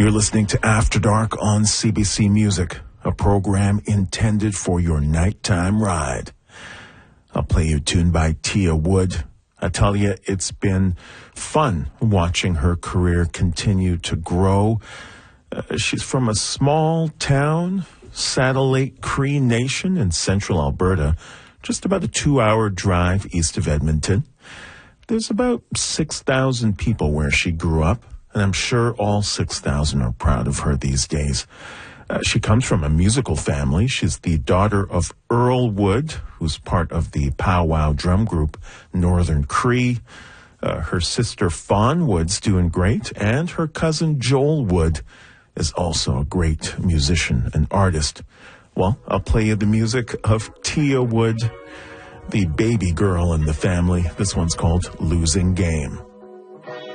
You're listening to After Dark on CBC Music, a program intended for your nighttime ride. I'll play you a tune by Tia Wood. I tell you, it's been fun watching her career continue to grow. She's from a small town, Saddle Lake Cree Nation in central Alberta, just about a 2-hour drive east of Edmonton. There's about 6,000 people where she grew up, and I'm sure all 6,000 are proud of her these days. She comes from a musical family. She's the daughter of Earl Wood, who's part of the powwow drum group Northern Cree. Her sister Fawn Wood's doing great, and her cousin Joel Wood is also a great musician and artist. Well, I'll play you the music of Tia Wood, the baby girl in the family. This one's called Losing Game.